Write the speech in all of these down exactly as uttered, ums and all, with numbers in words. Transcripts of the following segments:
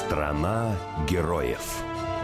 Страна героев.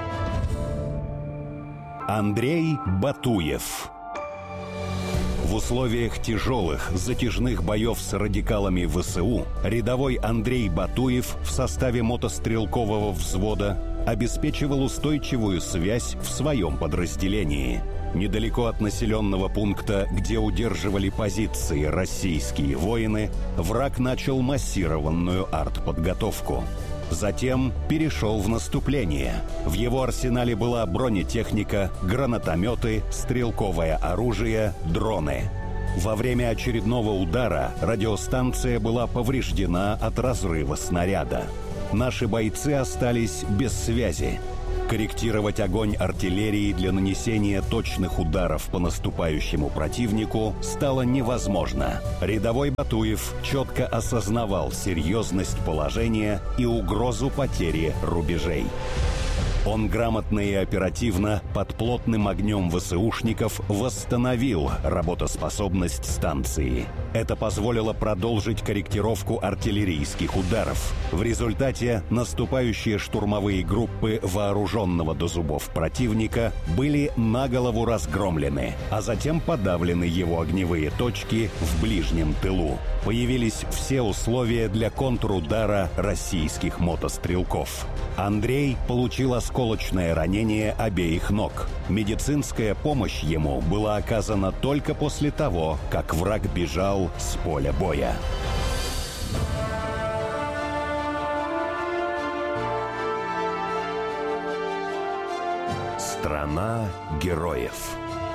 Андрей Батуев. В условиях тяжелых, затяжных боев с радикалами ВСУ рядовой Андрей Батуев в составе мотострелкового взвода обеспечивал устойчивую связь в своем подразделении. Недалеко от населенного пункта, где удерживали позиции российские воины, враг начал массированную артподготовку. Затем перешел в наступление. В его арсенале была бронетехника, гранатометы, стрелковое оружие, дроны. Во время очередного удара радиостанция была повреждена от разрыва снаряда. Наши бойцы остались без связи. Корректировать огонь артиллерии для нанесения точных ударов по наступающему противнику стало невозможно. Рядовой Батуев четко осознавал серьезность положения и угрозу потери рубежей. Он грамотно и оперативно под плотным огнем ВСУшников восстановил работоспособность станции. Это позволило продолжить корректировку артиллерийских ударов. В результате наступающие штурмовые группы вооруженного до зубов противника были на голову разгромлены, а затем подавлены его огневые точки в ближнем тылу. Появились все условия для контрудара российских мотострелков. Андрей получил осколочное ранение обеих ног. Медицинская помощь ему была оказана только после того, как враг бежал с поля боя. Страна героев.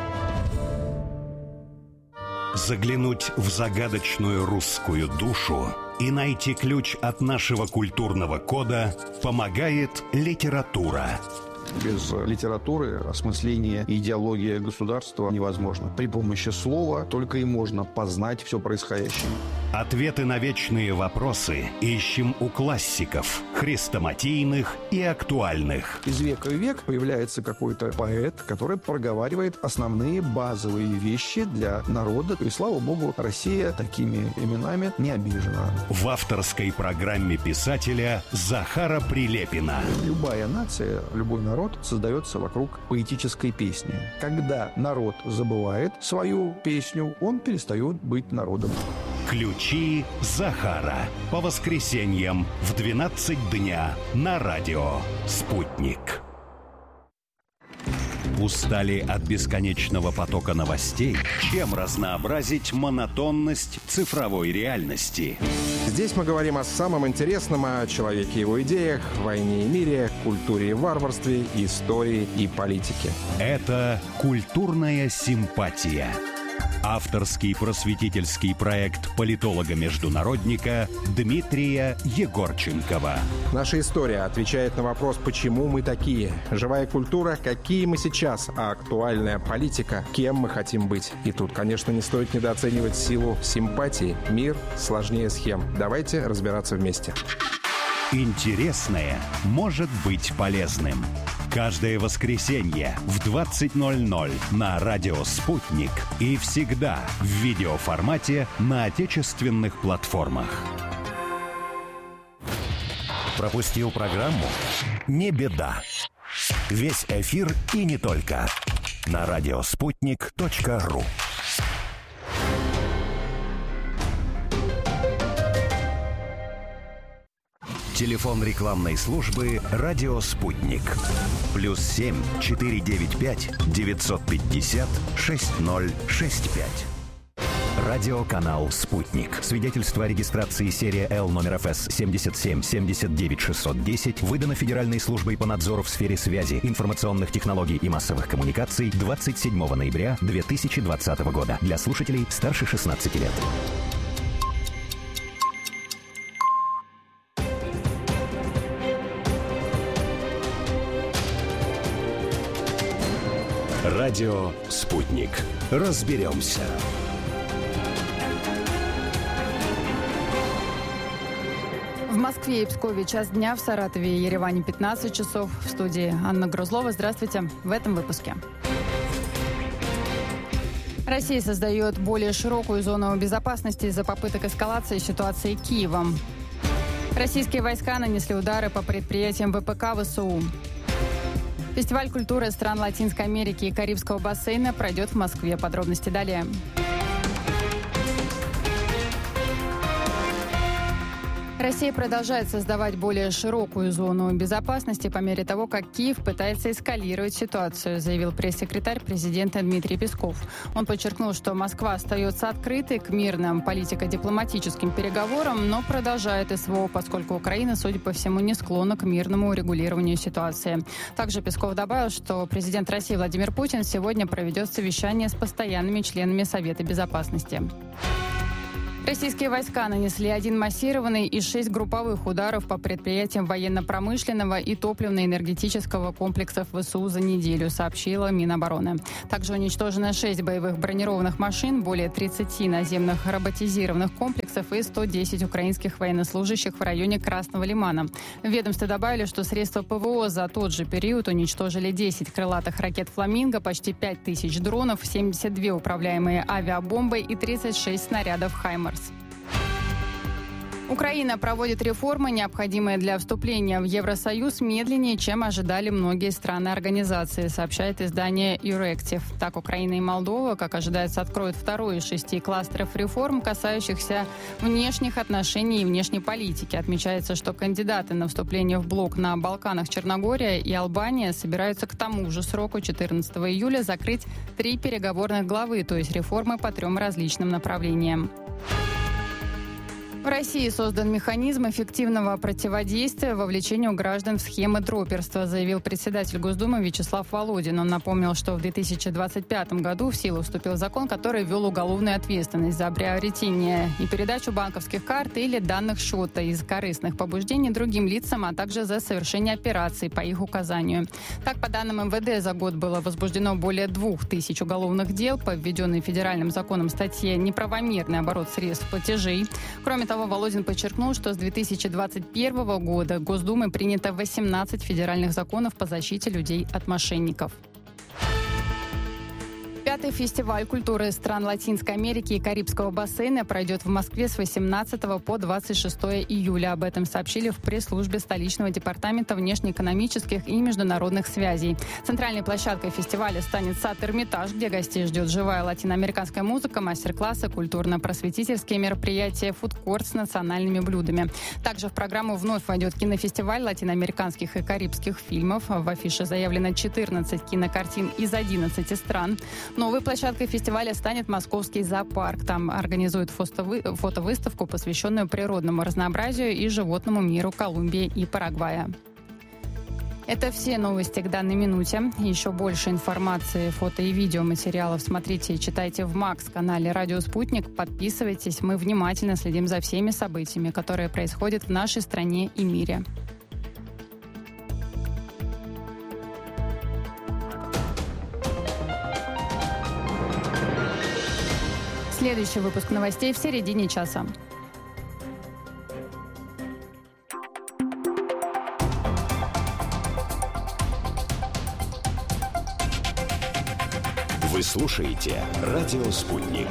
Заглянуть в загадочную русскую душу и найти ключ от нашего культурного кода помогает литература. Без литературы осмысление и идеология государства невозможно. При помощи слова только и можно познать все происходящее. Ответы на вечные вопросы ищем у классиков, хрестоматийных и актуальных. Из века в век появляется какой-то поэт, который проговаривает основные базовые вещи для народа. И, слава богу, Россия такими именами не обижена. В авторской программе писателя Захара Прилепина. Любая нация, любой народ создается вокруг поэтической песни. Когда народ забывает свою песню, он перестает быть народом. Ключи Захара. По воскресеньям в двенадцать дня на радио «Спутник». Устали от бесконечного потока новостей? Чем разнообразить монотонность цифровой реальности? Здесь мы говорим о самом интересном, о человеке и его идеях, войне и мире, культуре и варварстве, истории и политике. Это «Культурная симпатия». Авторский просветительский проект политолога-международника Дмитрия Егорченкова. Наша история отвечает на вопрос, почему мы такие. Живая культура, какие мы сейчас, а актуальная политика, кем мы хотим быть. И тут, конечно, не стоит недооценивать силу симпатии. Мир сложнее схем. Давайте разбираться вместе. Интересное может быть полезным. Каждое воскресенье в двадцать ноль ноль на радио «Спутник» и всегда в видеоформате на отечественных платформах. Пропустил программу? Не беда. Весь эфир и не только на радиоспутник точка ру. Телефон рекламной службы «Радио Спутник». Плюс семь четыре девять пять девятьсот пятьдесят шесть ноль шесть пять. Радиоканал «Спутник». Свидетельство о регистрации серия Л номер эф эс семьдесят семь семьдесят девять шестьсот десять выдано Федеральной службой по надзору в сфере связи, информационных технологий и массовых коммуникаций двадцать седьмого ноября две тысячи двадцатого года. Для слушателей старше шестнадцати лет. Радио «Спутник». Разберемся. В Москве и Пскове час дня, в Саратове и Ереване пятнадцать часов. В студии Анна Грузлова. Здравствуйте. В этом выпуске. Россия создает более широкую зону безопасности из-за попыток эскалации ситуации Киевом. Российские войска нанесли удары по предприятиям ВПК ВСУ. Фестиваль культуры стран Латинской Америки и Карибского бассейна пройдет в Москве. Подробности далее. Россия продолжает создавать более широкую зону безопасности по мере того, как Киев пытается эскалировать ситуацию, заявил пресс-секретарь президента Дмитрий Песков. Он подчеркнул, что Москва остается открытой к мирным политико-дипломатическим переговорам, но продолжает СВО, поскольку Украина, судя по всему, не склонна к мирному урегулированию ситуации. Также Песков добавил, что президент России Владимир Путин сегодня проведет совещание с постоянными членами Совета Безопасности. Российские войска нанесли один массированный и шесть групповых ударов по предприятиям военно-промышленного и топливно-энергетического комплексов ВСУ за неделю, сообщила Минобороны. Также уничтожено шесть боевых бронированных машин, более тридцати наземных роботизированных комплексов и сто десять украинских военнослужащих в районе Красного Лимана. В ведомстве добавили, что средства ПВО за тот же период уничтожили десять крылатых ракет «Фламинго», почти пять тысяч дронов, семьдесят две управляемые авиабомбой и тридцать шесть снарядов «Хаймарс». Украина проводит реформы, необходимые для вступления в Евросоюз, медленнее, чем ожидали многие страны организации, сообщает издание Euractiv. Так, Украина и Молдова, как ожидается, откроют второй из шести кластеров реформ, касающихся внешних отношений и внешней политики. Отмечается, что кандидаты на вступление в блок на Балканах, Черногория и Албания собираются к тому же сроку, четырнадцатого июля, закрыть три переговорных главы, то есть реформы по трем различным направлениям. В России создан механизм эффективного противодействия вовлечению граждан в схемы дроперства, заявил председатель Госдумы Вячеслав Володин. Он напомнил, что в две тысячи двадцать пятом году в силу вступил закон, который ввел уголовную ответственность за приобретение и передачу банковских карт или данных счета из корыстных побуждений другим лицам, а также за совершение операций по их указанию. Так, по данным эм вэ дэ, за год было возбуждено более двух тысяч уголовных дел по введенной федеральным законом статье «Неправомерный оборот средств платежей». Кроме того, Володин подчеркнул, что с две тысячи двадцать первого года Госдумой принято восемнадцать федеральных законов по защите людей от мошенников. Пятый фестиваль культуры стран Латинской Америки и Карибского бассейна пройдет в Москве с восемнадцатого по двадцать шестое июля. Об этом сообщили в пресс-службе столичного департамента внешнеэкономических и международных связей. Центральной площадкой фестиваля станет сад «Эрмитаж», где гостей ждет живая латиноамериканская музыка, мастер-классы, культурно-просветительские мероприятия, фудкорт с национальными блюдами. Также в программу вновь войдет кинофестиваль латиноамериканских и карибских фильмов. В афише заявлено четырнадцать кинокартин из одиннадцати стран. Новой площадкой фестиваля станет Московский зоопарк. Там организуют фотовыставку, посвященную природному разнообразию и животному миру Колумбии и Парагвая. Это все новости к данной минуте. Еще больше информации, фото и видеоматериалов смотрите и читайте в Макс-канале «Радио Спутник». Подписывайтесь. Мы внимательно следим за всеми событиями, которые происходят в нашей стране и мире. Следующий выпуск новостей в середине часа. Вы слушаете «Радио Спутник».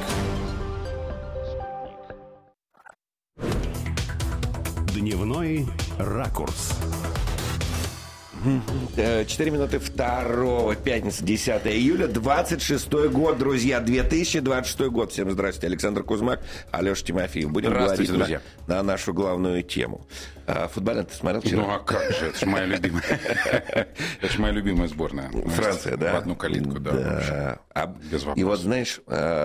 Дневной ракурс. четыре минуты второго, пятница, десятого июля, двадцать шестой год, друзья, две тысячи двадцать шестой год. Всем здравствуйте, Александр Кузьмак, Алеша Тимофеев. Будем говорить друзья. На, на нашу главную тему. А, футбольно ты смотрел вчера? Ну а как же, это же моя любимая. Это же моя любимая сборная. Франция, да? В одну калитку, да. Без вопросов. И вот, знаешь,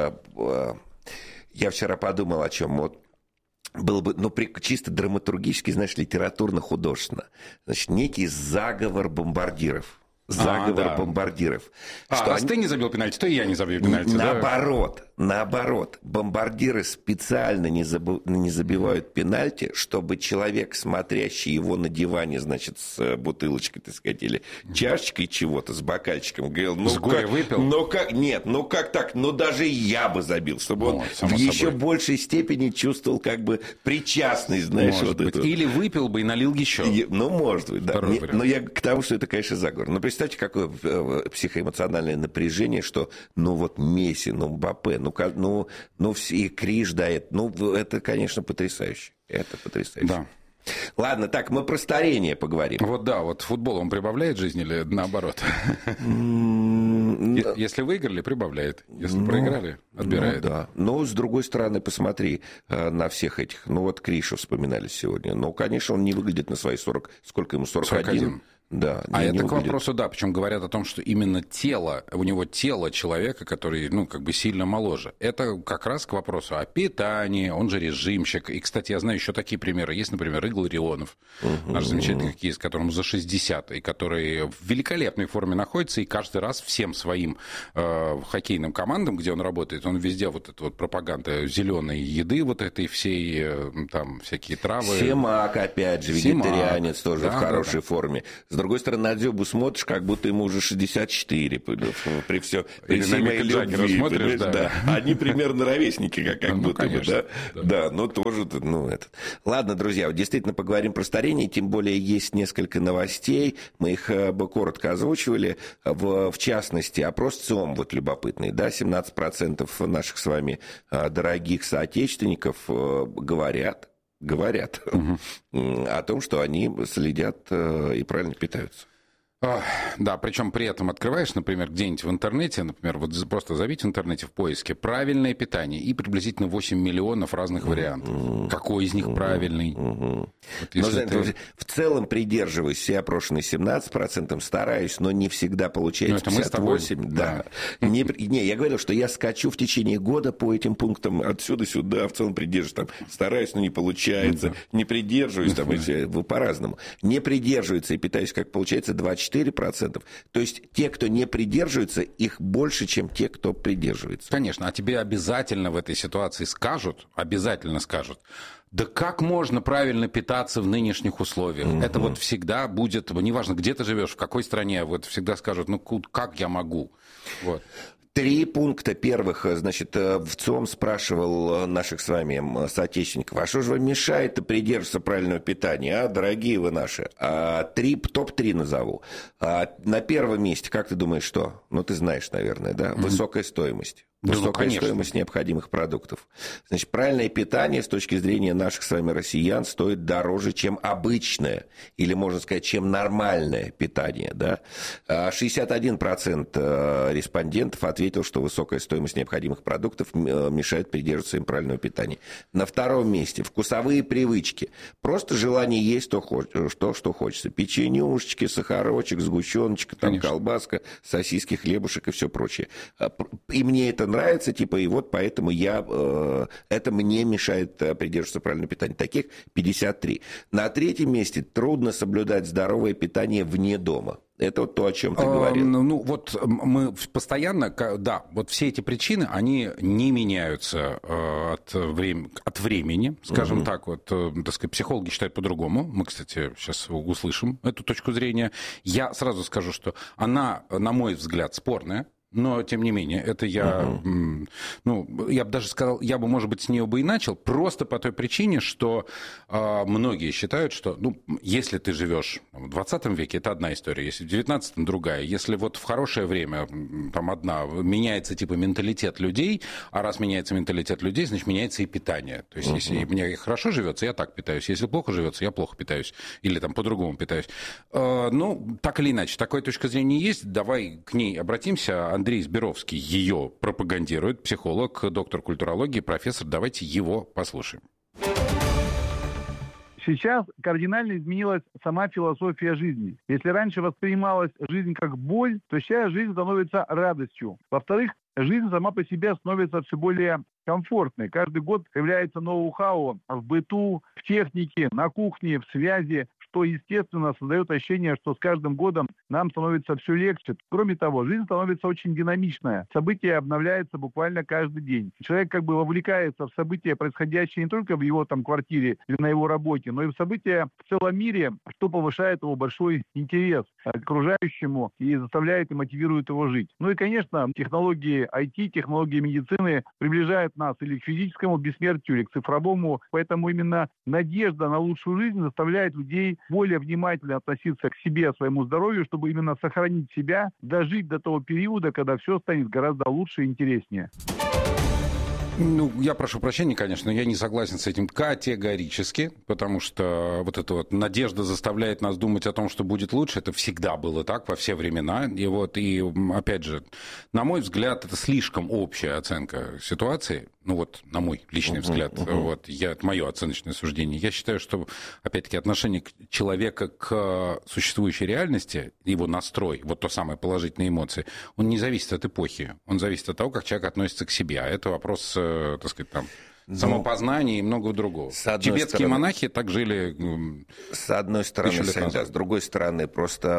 я вчера подумал о чем. Вот было бы, ну, чисто драматургически, знаешь, литературно-художественно. Значит, некий заговор бомбардиров. Заговор а, да. бомбардиров. А, раз они... ты не забил пенальти, то и я не забью пенальти. Наоборот, да? наоборот. Бомбардиры специально не, заб... не забивают пенальти, чтобы человек, смотрящий его на диване, значит, с бутылочкой, так сказать, или чашечкой чего-то, с бокальчиком, говорил, ну с как, выпил? Ну как, нет, ну как так, ну даже я бы забил, чтобы он вот, в еще собой. большей степени чувствовал как бы причастность, знаешь, может вот быть. это. Или выпил бы и налил еще. И, ну, может быть, да. Не, но я к тому, что это, конечно, заговор. Но представьте, какое психоэмоциональное напряжение, что ну вот Месси, ну Мбаппе, ну, ну, ну и Криш дает. Ну, это, конечно, потрясающе. Это потрясающе. Да. Ладно, так, мы про старение поговорим. Вот да, вот футбол, он прибавляет жизнь или наоборот? Если выиграли, прибавляет. Если проиграли, отбирает. Ну, да. Но, с другой стороны, посмотри на всех этих. Ну, вот Кришу вспоминали сегодня. Ну, конечно, он не выглядит на свои сорок... Сколько ему? сорок один? сорок один. Да, а не, это не к выглядит. вопросу, да, причем говорят о том, что именно тело, у него тело человека, который, ну, как бы сильно моложе. Это как раз к вопросу о питании, он же режимщик. И, кстати, я знаю еще такие примеры. Есть, например, Игорь Ларионов, угу. наш замечательный хоккеист, которому за шестьдесят, и который в великолепной форме находится, и каждый раз всем своим э, хоккейным командам, где он работает, он везде вот эта вот пропаганда зеленой еды, вот этой всей, э, там, всякие травы. Семак, опять же, Семак. Вегетарианец тоже да, в хорошей да, да. форме. С другой стороны, на Дзюбу смотришь, как будто ему уже шестьдесят четыре при, все, при всей моей любви. Смотришь, да. Да. Они примерно ровесники, как, как ну, будто конечно, бы. Да? Да. да, но тоже... Ну, это. Ладно, друзья, действительно поговорим про старение, тем более есть несколько новостей. Мы их коротко озвучивали. В, в частности, опрос ЦИОМ вот любопытный. Да, семнадцать процентов наших с вами дорогих соотечественников говорят, говорят угу. о том, что они следят и правильно питаются. Да, причем при этом открываешь, например, где-нибудь в интернете, например, вот просто забить в интернете в поиске «правильное питание» и приблизительно восемь миллионов разных вариантов. Mm-hmm. Какой из них правильный? Mm-hmm. Вот но, знаете, ты... в целом придерживаюсь, все опрошенные семнадцать процентов, стараюсь, но не всегда получается пятьдесят восемь процентов. Да. Да. Не, не, я говорил, что я скачу в течение года по этим пунктам отсюда сюда, в целом придерживаюсь, там, стараюсь, но не получается, mm-hmm. не придерживаюсь, там, mm-hmm. по-разному. Не придерживается и питаюсь, как получается, двадцать четыре процента. То есть те, кто не придерживается, их больше, чем те, кто придерживается. Конечно, а тебе обязательно в этой ситуации скажут, обязательно скажут, да как можно правильно питаться в нынешних условиях? Mm-hmm. Это вот всегда будет, неважно, где ты живешь, в какой стране, вот всегда скажут, ну как я могу? Вот. Три пункта первых, значит, в ЦИОМ спрашивал наших с вами соотечественников, а что же вам мешает придерживаться правильного питания, а, дорогие вы наши? А, три, топ-три назову. А, на первом месте, как ты думаешь, что? Ну, ты знаешь, наверное, да? Mm-hmm. Высокая стоимость. Высокая ну, стоимость необходимых продуктов. Значит, правильное питание с точки зрения наших с вами россиян стоит дороже, чем обычное, или, можно сказать, чем нормальное питание. Да? шестьдесят один процент респондентов ответил, что высокая стоимость необходимых продуктов мешает придерживаться им правильного питания. На втором месте вкусовые привычки. Просто желание есть то, что, что хочется. Печенюшечки, сахарочек, сгущеночка, там, колбаска, сосиски, хлебушек и все прочее. И мне это нравится, типа, и вот поэтому я, э, это мне мешает э, придерживаться правильного питания. Таких пятьдесят три. На третьем месте трудно соблюдать здоровое питание вне дома. Это вот то, о чем ты говорил. Ну, ну, вот мы постоянно, да, вот все эти причины, они не меняются от, врем... от времени, скажем угу. так, вот, так сказать, психологи считают по-другому. Мы, кстати, сейчас услышим эту точку зрения. Я сразу скажу, что она, на мой взгляд, спорная. Но, тем не менее, это я, uh-huh. ну, я бы даже сказал, я бы, может быть, с нее бы и начал, просто по той причине, что э, многие считают, что, ну, если ты живешь в двадцатом веке, это одна история, если в девятнадцатом другая, если вот в хорошее время, там, одна, меняется, типа, менталитет людей, а раз меняется менталитет людей, значит, меняется и питание. То есть, uh-huh. если мне хорошо живется, я так питаюсь, если плохо живется, я плохо питаюсь, или там по-другому питаюсь. Э, ну, так или иначе, такая точка зрения есть, давай к ней обратимся. Андрей Сберовский ее пропагандирует, психолог, доктор культурологии, профессор. Давайте его послушаем. Сейчас кардинально изменилась сама философия жизни. Если раньше воспринималась жизнь как боль, то сейчас жизнь становится радостью. Во-вторых, жизнь сама по себе становится все более комфортной. Каждый год появляется ноу-хау в быту, в технике, на кухне, в связи, что, естественно, создает ощущение, что с каждым годом нам становится все легче. Кроме того, жизнь становится очень динамичная. События обновляются буквально каждый день. Человек как бы вовлекается в события, происходящие не только в его там квартире или на его работе, но и в события в целом мире, что повышает его большой интерес к окружающему и заставляет и мотивирует его жить. Ну и, конечно, технологии ай ти, технологии медицины приближают нас или к физическому бессмертию, или к цифровому. Поэтому именно надежда на лучшую жизнь заставляет людей более внимательно относиться к себе, к своему здоровью, чтобы именно сохранить себя, дожить до того периода, когда все станет гораздо лучше и интереснее. Ну, я прошу прощения, конечно, но я не согласен с этим категорически, потому что вот эта вот надежда заставляет нас думать о том, что будет лучше. Это всегда было так во все времена. И вот, и опять же, на мой взгляд, это слишком общая оценка ситуации. Ну вот, на мой личный uh-huh, взгляд, uh-huh. вот, я, это мое оценочное суждение. Я считаю, что, опять-таки, отношение человека к существующей реальности, его настрой, вот то самое положительные эмоции, он не зависит от эпохи. Он зависит от того, как человек относится к себе. А это вопрос, так сказать, там, самопознание и многого другого. Тибетские стороны, монахи так жили. С одной стороны, да, с другой стороны, просто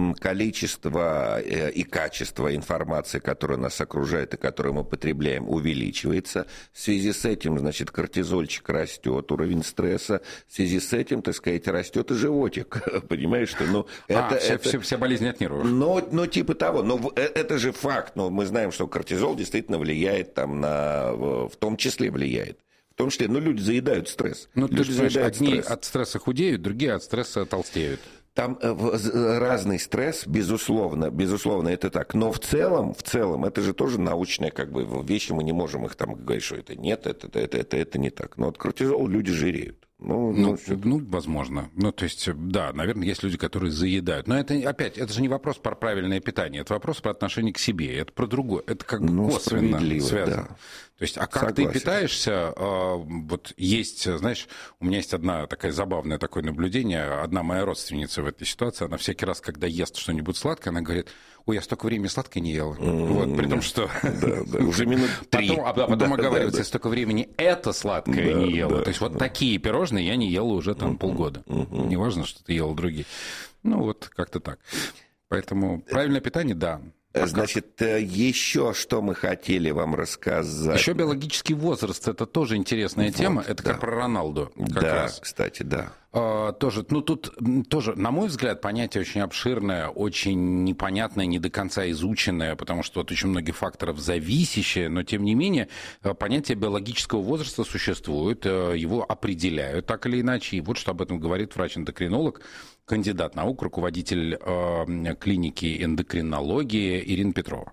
количество и качество информации, которая нас окружает и которую мы потребляем, увеличивается. В связи с этим, значит, кортизольчик растет, уровень стресса. В связи с этим, так сказать, растет и животик. Понимаешь, что, ну, это, а, это... Все, все болезни от нервов. Ну, ну, типа того. Но это же факт. Но мы знаем, что кортизол действительно влияет там на, в том числе влияет. В том числе, ну, люди заедают стресс. Ну, люди ты же одни стресс. От стресса худеют, другие от стресса толстеют. Там разный стресс, безусловно, безусловно, это так. Но в целом, в целом, это же тоже научная как бы вещь, мы не можем их там говорить, что это нет, это, это, это, это не так. Но от кортизола люди жиреют. Ну, ну, ну, ну, возможно. Ну, то есть, да, наверное, есть люди, которые заедают. Но это, опять, это же не вопрос про правильное питание, это вопрос про отношение к себе, это про другое, это как ну, косвенно связано. Да. То есть, а как Согласен. Ты питаешься, вот есть, знаешь, у меня есть одна такая забавное такое наблюдение, одна моя родственница в этой ситуации, она всякий раз, когда ест что-нибудь сладкое, она говорит: ой, я столько времени сладкое не ела. Mm-hmm. Вот, при том, что... Да, да, уже минут три. Потом, а потом да, оговаривается, да, да. я столько времени это сладкое да, не ела. Да, То есть вот да. такие пирожные я не ела уже там mm-hmm. полгода. Mm-hmm. Не важно, что ты ела другие. Ну вот, как-то так. Поэтому правильное питание, да. А Значит, как? еще что мы хотели вам рассказать. Еще биологический возраст, это тоже интересная вот, тема. Это да. как про Роналду. Как да, раз. кстати, да. А, тоже, ну тут тоже, на мой взгляд, понятие очень обширное, очень непонятное, не до конца изученное, потому что вот очень многих факторов зависящее, но тем не менее понятие биологического возраста существует, его определяют так или иначе. И вот что об этом говорит врач-эндокринолог, кандидат наук, руководитель э, клиники эндокринологии Ирина Петрова.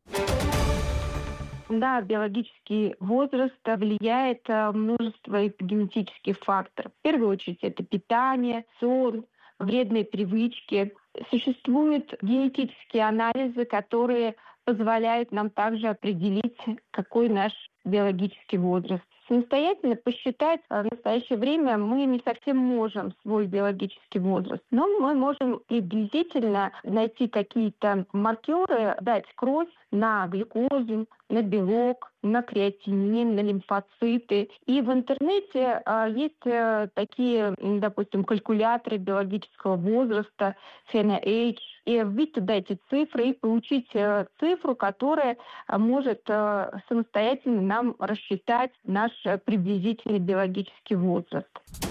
Да, биологический возраст влияет множество эпигенетических факторов. В первую очередь это питание, сон, вредные привычки. Существуют генетические анализы, которые позволяют нам также определить, какой наш биологический возраст. Самостоятельно посчитать в настоящее время мы не совсем можем свой биологический возраст, но мы можем приблизительно найти какие-то маркеры, дать кровь на глюкозу, на белок, на креатинин, на лимфоциты. И в интернете а, есть а, такие, допустим, калькуляторы биологического возраста, FenaAge, и вбить туда эти цифры и получить а, цифру, которая а, может а, самостоятельно нам рассчитать наш а, приблизительный биологический возраст.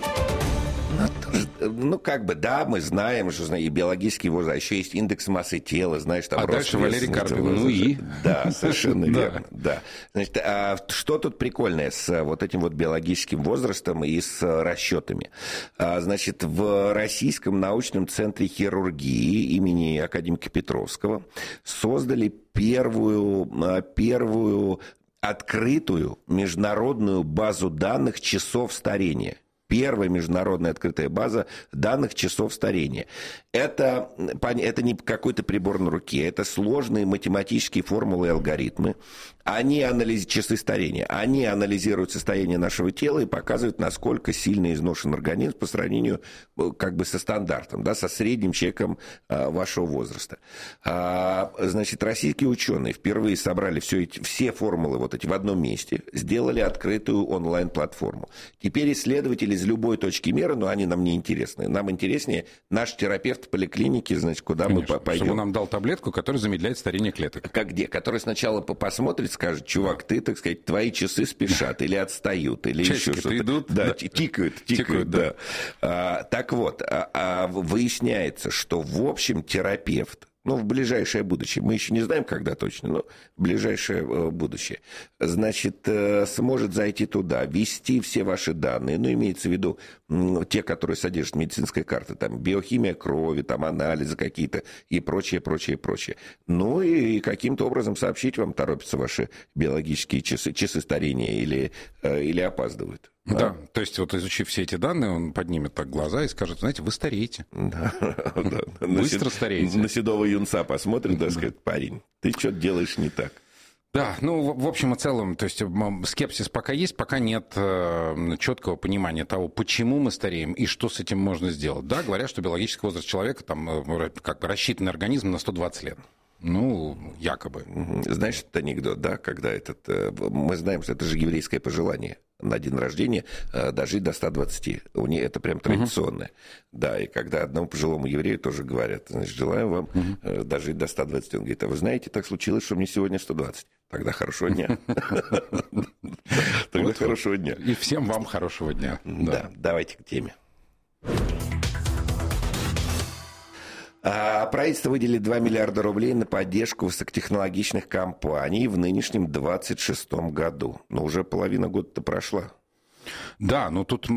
Ну, как бы, да, мы знаем, что и биологический возраст, а еще есть индекс массы тела, знаешь, там... А дальше Валерий Карпин, ну и? Да, совершенно верно, да. Значит, а что тут прикольное с вот этим вот биологическим возрастом и с расчетами? Значит, в Российском научном центре хирургии имени академика Петровского создали первую, первую открытую международную базу данных часов старения. Первая международная открытая база данных часов старения. Это, это не какой-то прибор на руке, это сложные математические формулы и алгоритмы. Они анализируют часы старения, они анализируют состояние нашего тела и показывают, насколько сильно изношен организм по сравнению как бы со стандартом, да, со средним человеком а, вашего возраста. А, значит, российские ученые впервые собрали все, эти, все формулы вот эти в одном месте, сделали открытую онлайн-платформу. Теперь исследователи из любой точки мира, но они нам не интересны. Нам интереснее наш терапевт в поликлинике, значит, куда Конечно, мы пойдем. Чтобы он нам дал таблетку, которая замедляет старение клеток. Как где? Который сначала посмотрит, скажет: чувак, ты, так сказать, твои часы спешат или отстают, или Часики еще что-то. идут, да, да. Тикают, тикают, тикают, да. да. А, так вот, а, а выясняется, что, в общем, терапевт Ну, в ближайшее будущее. Мы еще не знаем, когда точно, но в ближайшее будущее. Значит, сможет зайти туда, ввести все ваши данные, ну, имеется в виду те, которые содержат медицинская карта, там, биохимия крови, там, анализы какие-то и прочее, прочее, прочее. Ну, и каким-то образом сообщить вам, торопятся ваши биологические часы, часы старения или, или опаздывают. Да, а? То есть вот изучив все эти данные, он поднимет так глаза и скажет, знаете, вы стареете. Да, да. Быстро стареете. На седого юнца посмотрит, да, скажет, парень, ты что-то делаешь не так. Да, ну, в общем и целом, то есть скепсис пока есть, пока нет э, четкого понимания того, почему мы стареем и что с этим можно сделать. Да, говорят, что биологический возраст человека, там, э, как бы рассчитанный организм на сто двадцать лет. Ну, якобы. Знаешь, этот анекдот, да, когда этот... Мы знаем, что это же еврейское пожелание на день рождения дожить до ста двадцати. У них это прям традиционное. Uh-huh. Да, и когда одному пожилому еврею тоже говорят, значит, желаем вам uh-huh. дожить до ста двадцати. Он говорит, а вы знаете, так случилось, что мне сегодня сто двадцать. Тогда хорошего дня. Тогда хорошего дня. И всем вам хорошего дня. Да, давайте к теме. Правительство выделит два миллиарда рублей на поддержку высокотехнологичных компаний в нынешнем двадцать шестом году. Но уже половина года-то прошла. Да, но тут